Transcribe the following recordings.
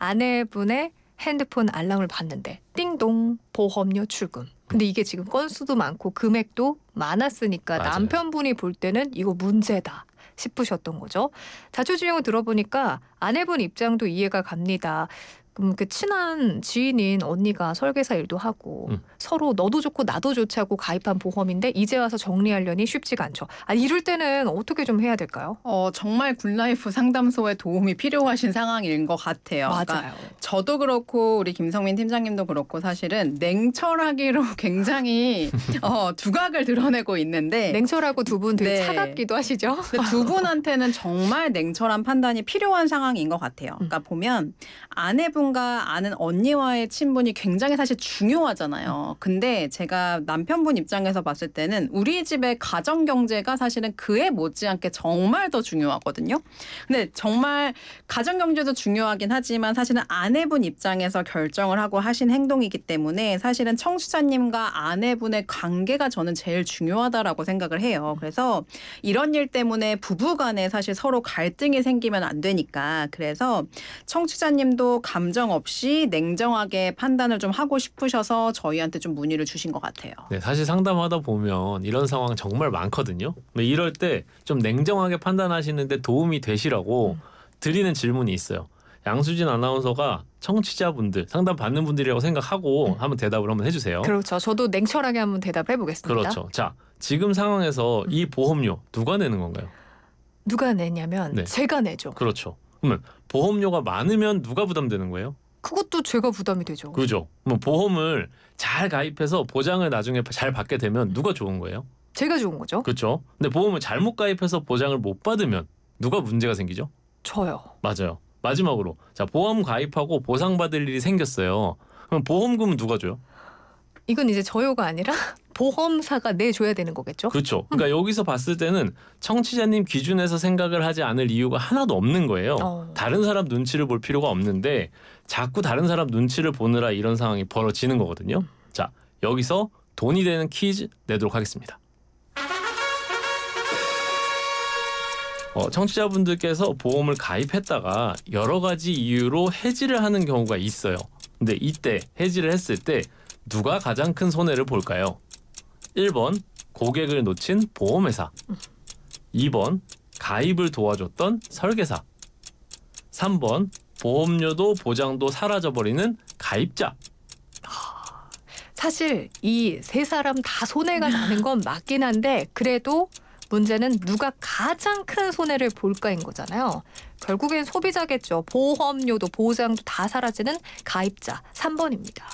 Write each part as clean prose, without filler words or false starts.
아내분의 핸드폰 알람을 받는데 띵동 보험료 출금. 근데 이게 지금 건수도 많고 금액도 많았으니까 맞아요. 남편분이 볼 때는 이거 문제다 싶으셨던 거죠. 자초지종을 들어보니까 아내분 입장도 이해가 갑니다. 그 친한 지인인 언니가 설계사 일도 하고 서로 너도 좋고 나도 좋지 하고 가입한 보험인데 이제 와서 정리하려니 쉽지가 않죠. 이럴 때는 어떻게 좀 해야 될까요? 정말 굿라이프 상담소에 도움이 필요하신 상황인 것 같아요. 맞아요. 그러니까 저도 그렇고 우리 김성민 팀장님도 그렇고 사실은 냉철하기로 굉장히 두각을 드러내고 있는데 냉철하고 두 분 되게 네. 차갑기도 하시죠? 근데 두 분한테는 정말 냉철한 판단이 필요한 상황인 것 같아요. 그러니까 보면 아내분과 아는 언니와의 친분이 굉장히 사실 중요하잖아요. 근데 제가 남편분 입장에서 봤을 때는 우리 집의 가정 경제가 사실은 그에 못지않게 정말 더 중요하거든요. 근데 정말 가정 경제도 중요하긴 하지만 사실은 아내분 입장에서 결정을 하고 하신 행동이기 때문에 사실은 청취자님과 아내분의 관계가 저는 제일 중요하다라고 생각을 해요. 그래서 이런 일 때문에 부부간에 사실 서로 갈등이 생기면 안 되니까 그래서 청취자님도 감정 없이 냉정하게 판단을 좀 하고 싶으셔서 저희한테 좀 문의를 주신 것 같아요. 네, 사실 상담하다 보면 이런 상황 정말 많거든요. 이럴 때 좀 냉정하게 판단하시는데 도움이 되시라고 드리는 질문이 있어요. 양수진 아나운서가 청취자분들, 상담 받는 분들이라고 생각하고 한번 대답을 한번 해주세요. 그렇죠. 저도 냉철하게 한번 대답해 보겠습니다. 그렇죠. 자, 지금 상황에서 이 보험료 누가 내는 건가요? 누가 내냐면 네. 제가 내죠. 그렇죠. 그러면 보험료가 많으면 누가 부담되는 거예요? 그것도 제가 부담이 되죠. 그죠. 그럼 보험을 잘 가입해서 보장을 나중에 잘 받게 되면 누가 좋은 거예요? 제가 좋은 거죠. 그렇죠. 근데 보험을 잘못 가입해서 보장을 못 받으면 누가 문제가 생기죠? 저요. 맞아요. 마지막으로 자, 보험 가입하고 보상받을 일이 생겼어요. 그럼 보험금은 누가 줘요? 이건 이제 저요가 아니라 보험사가 내줘야 되는 거겠죠? 그렇죠. 그러니까 여기서 봤을 때는 청취자님 기준에서 생각을 하지 않을 이유가 하나도 없는 거예요. 다른 사람 눈치를 볼 필요가 없는데 자꾸 다른 사람 눈치를 보느라 이런 상황이 벌어지는 거거든요. 자, 여기서 돈이 되는 퀴즈 내도록 하겠습니다. 청취자분들께서 보험을 가입했다가 여러 가지 이유로 해지를 하는 경우가 있어요. 근데 이때 해지를 했을 때 누가 가장 큰 손해를 볼까요? 1번 고객을 놓친 보험회사, 2번 가입을 도와줬던 설계사, 3번 보험료도 보장도 사라져버리는 가입자. 사실 이 세 사람 다 손해가 나는 건 맞긴 한데 그래도 문제는 누가 가장 큰 손해를 볼까인 거잖아요. 결국엔 소비자겠죠. 보험료도 보장도 다 사라지는 가입자 3번입니다.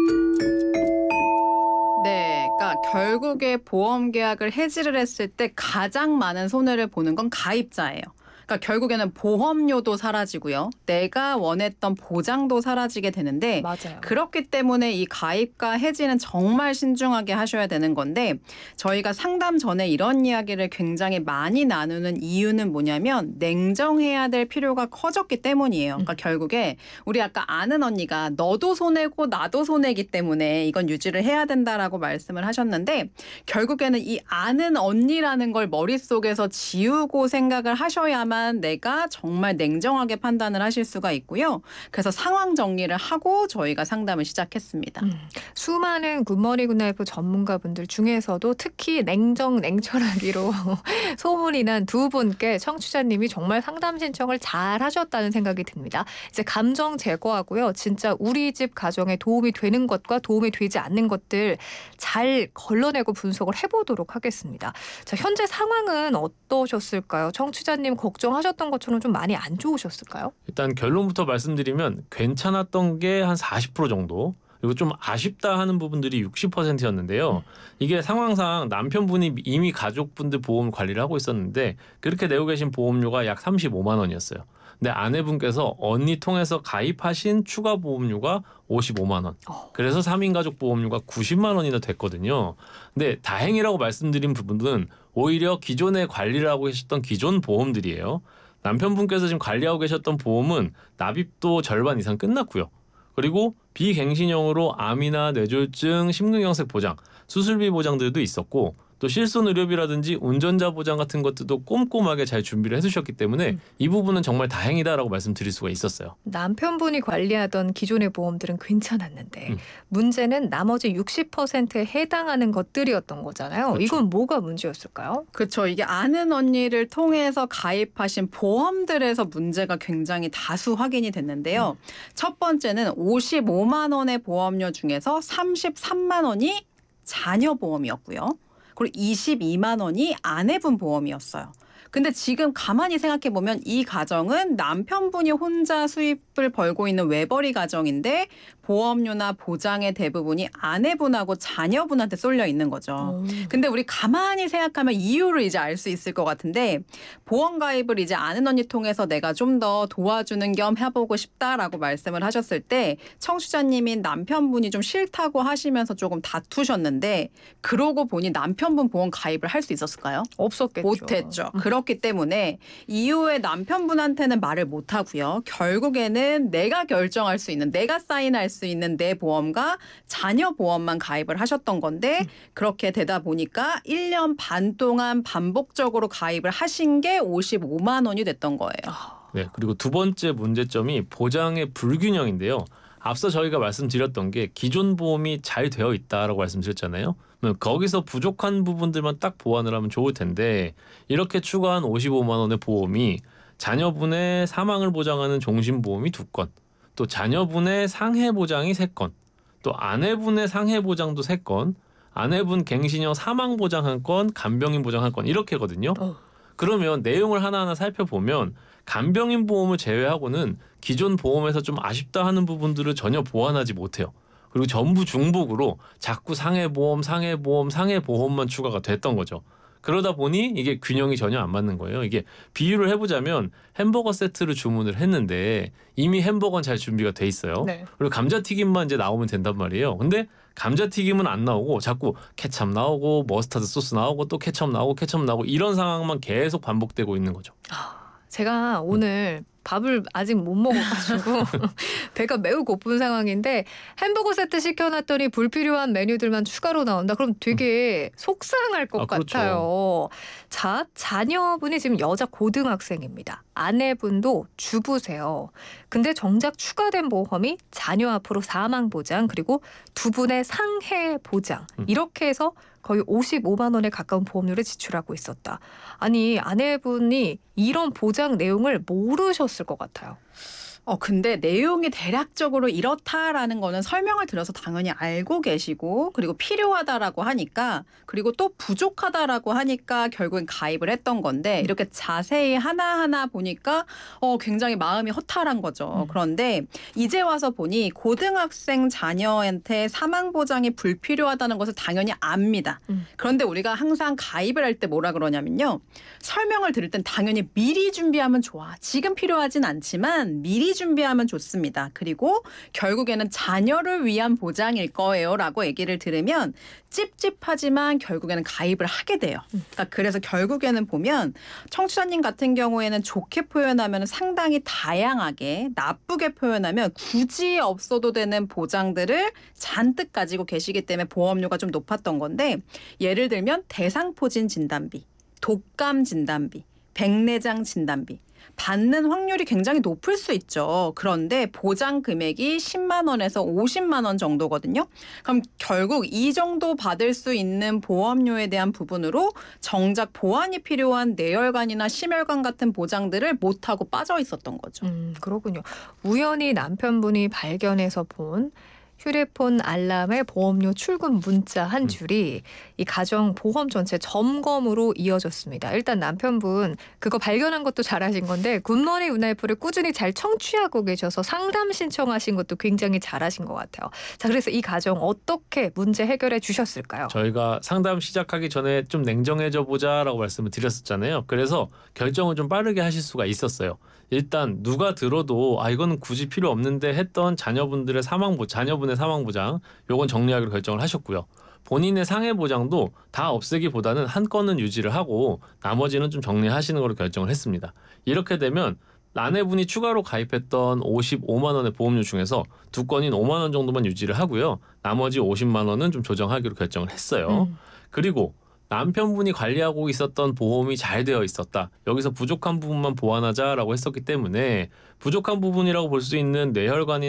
네, 그러니까 결국에 보험 계약을 해지를 했을 때 가장 많은 손해를 보는 건 가입자예요. 그러니까 결국에는 보험료도 사라지고요. 내가 원했던 보장도 사라지게 되는데 맞아요. 그렇기 때문에 이 가입과 해지는 정말 신중하게 하셔야 되는 건데 저희가 상담 전에 이런 이야기를 굉장히 많이 나누는 이유는 뭐냐면 냉정해야 될 필요가 커졌기 때문이에요. 그러니까 결국에 우리 아까 아는 언니가 너도 손해고 나도 손해이기 때문에 이건 유지를 해야 된다라고 말씀을 하셨는데 결국에는 이 아는 언니라는 걸 머릿속에서 지우고 생각을 하셔야만 내가 정말 냉정하게 판단을 하실 수가 있고요. 그래서 상황 정리를 하고 저희가 상담을 시작했습니다. 수많은 굿모닝 굿나이프 전문가분들 중에서도 특히 냉철하기로 소문이 난 두 분께 청취자님이 정말 상담 신청을 잘 하셨다는 생각이 듭니다. 이제 감정 제거하고요. 진짜 우리 집 가정에 도움이 되는 것과 도움이 되지 않는 것들 잘 걸러내고 분석을 해보도록 하겠습니다. 자, 현재 상황은 어떠셨을까요? 청취자님 걱정하셨던 것처럼 좀 많이 안 좋으셨을까요? 일단 결론부터 말씀드리면 괜찮았던 게 한 40% 정도, 그리고 좀 아쉽다 하는 부분들이 60%였는데요. 이게 상황상 남편분이 이미 가족분들 보험 관리를 하고 있었는데 그렇게 내고 계신 보험료가 약 35만 원이었어요. 근데 아내분께서 언니 통해서 가입하신 추가 보험료가 55만 원. 그래서 3인 가족 보험료가 90만 원이나 됐거든요. 근데 다행이라고 말씀드린 부분은 오히려 기존에 관리를 하고 계셨던 기존 보험들이에요. 남편분께서 지금 관리하고 계셨던 보험은 납입도 절반 이상 끝났고요. 그리고 비갱신형으로 암이나 뇌졸중, 심근경색 보장, 수술비 보장들도 있었고 또 실손 의료비라든지 운전자 보장 같은 것들도 꼼꼼하게 잘 준비를 해두셨기 때문에 이 부분은 정말 다행이다라고 말씀드릴 수가 있었어요. 남편분이 관리하던 기존의 보험들은 괜찮았는데 문제는 나머지 60%에 해당하는 것들이었던 거잖아요. 그렇죠. 이건 뭐가 문제였을까요? 그렇죠. 이게 아는 언니를 통해서 가입하신 보험들에서 문제가 굉장히 다수 확인이 됐는데요. 첫 번째는 55만 원의 보험료 중에서 33만 원이 자녀 보험이었고요. 그리고 22만 원이 아내분 보험이었어요. 근데 지금 가만히 생각해 보면 이 가정은 남편분이 혼자 수입을 벌고 있는 외벌이 가정인데 보험료나 보장의 대부분이 아내분하고 자녀분한테 쏠려 있는 거죠. 근데 우리 가만히 생각하면 이유를 이제 알 수 있을 것 같은데 보험 가입을 이제 아는 언니 통해서 내가 좀 더 도와주는 겸 해보고 싶다라고 말씀을 하셨을 때 청취자님인 남편분이 좀 싫다고 하시면서 조금 다투셨는데 그러고 보니 남편분 보험 가입을 할 수 있었을까요? 없었겠죠. 못했죠. 그렇기 때문에 이후에 남편분한테는 말을 못하고요. 결국에는 내가 결정할 수 있는, 내가 사인할 수 있는 내 보험과 자녀 보험만 가입을 하셨던 건데 그렇게 되다 보니까 1년 반 동안 반복적으로 가입을 하신 게 55만 원이 됐던 거예요. 네, 그리고 두 번째 문제점이 보장의 불균형인데요. 앞서 저희가 말씀드렸던 게 기존 보험이 잘 되어 있다라고 말씀드렸잖아요. 거기서 부족한 부분들만 딱 보완을 하면 좋을 텐데 이렇게 추가한 55만 원의 보험이 자녀분의 사망을 보장하는 종신보험이 2건, 또 자녀분의 상해 보장이 3건, 또 아내분의 상해 보장도 3건, 아내분 갱신형 사망 보장 1건, 간병인 보장 1건 이렇게거든요. 그러면 내용을 하나하나 살펴보면 간병인 보험을 제외하고는 기존 보험에서 좀 아쉽다 하는 부분들을 전혀 보완하지 못해요. 그리고 전부 중복으로 자꾸 상해보험, 상해보험, 상해보험만 추가가 됐던 거죠. 그러다 보니 이게 균형이 전혀 안 맞는 거예요. 이게 비유를 해보자면 햄버거 세트를 주문을 했는데 이미 햄버거는 잘 준비가 돼 있어요. 네. 그리고 감자튀김만 이제 나오면 된단 말이에요. 근데 감자튀김은 안 나오고 자꾸 케찹 나오고 머스타드 소스 나오고 또 케찹 나오고 이런 상황만 계속 반복되고 있는 거죠. 제가 오늘 밥을 아직 못 먹어가지고 배가 매우 고픈 상황인데 햄버거 세트 시켜놨더니 불필요한 메뉴들만 추가로 나온다. 그럼 되게 속상할 것 그렇죠. 같아요. 자, 자녀분이 지금 여자 고등학생입니다. 아내분도 주부세요. 근데 정작 추가된 보험이 자녀 앞으로 사망 보장 그리고 두 분의 상해 보장 이렇게 해서 거의 55만 원에 가까운 보험료를 지출하고 있었다. 아니 아내분이 이런 보장 내용을 모르셨을 것 같아요. 근데 내용이 대략적으로 이렇다라는 거는 설명을 들어서 당연히 알고 계시고 그리고 필요하다라고 하니까 그리고 또 부족하다라고 하니까 결국엔 가입을 했던 건데 이렇게 자세히 하나하나 보니까 굉장히 마음이 허탈한 거죠. 그런데 이제 와서 보니 고등학생 자녀한테 사망 보장이 불필요하다는 것을 당연히 압니다. 그런데 우리가 항상 가입을 할 때 뭐라 그러냐면요. 설명을 들을 땐 당연히 미리 준비하면 좋아. 지금 필요하진 않지만 미리 준비하면 좋습니다. 그리고 결국에는 자녀를 위한 보장일 거예요 라고 얘기를 들으면 찝찝하지만 결국에는 가입을 하게 돼요. 그러니까 그래서 결국에는 보면 청취자님 같은 경우에는 좋게 표현하면 상당히 다양하게 나쁘게 표현하면 굳이 없어도 되는 보장들을 잔뜩 가지고 계시기 때문에 보험료가 좀 높았던 건데 예를 들면 대상포진 진단비, 독감 진단비, 백내장 진단비 받는 확률이 굉장히 높을 수 있죠. 그런데 보장 금액이 10만 원에서 50만 원 정도거든요. 그럼 결국 이 정도 받을 수 있는 보험료에 대한 부분으로 정작 보완이 필요한 뇌혈관이나 심혈관 같은 보장들을 못하고 빠져 있었던 거죠. 그렇군요. 우연히 남편분이 발견해서 본 휴대폰 알람의 보험료 출금 문자 한 줄이 이 가정 보험 전체 점검으로 이어졌습니다. 일단 남편분 그거 발견한 것도 잘하신 건데 굿모닝 우나이프를 꾸준히 잘 청취하고 계셔서 상담 신청하신 것도 굉장히 잘하신 것 같아요. 자, 그래서 이 가정 어떻게 문제 해결해 주셨을까요? 저희가 상담 시작하기 전에 좀 냉정해져 보자라고 말씀을 드렸었잖아요. 그래서 결정을 좀 빠르게 하실 수가 있었어요. 일단 누가 들어도 이거는 굳이 필요 없는데 했던 자녀분의 사망 보장 요건 정리하기로 결정을 하셨고요. 본인의 상해 보장도 다 없애기보다는 한 건은 유지를 하고 나머지는 좀 정리하시는 걸로 결정을 했습니다. 이렇게 되면 아내분이 추가로 가입했던 55만 원의 보험료 중에서 2건인 5만 원 정도만 유지를 하고요. 나머지 50만 원은 좀 조정하기로 결정을 했어요. 그리고 남편분이 관리하고 있었던 보험이 잘 되어 있었다. 여기서 부족한 부분만 보완하자라고 했었기 때문에 부족한 부분이라고 볼 수 있는 뇌혈관이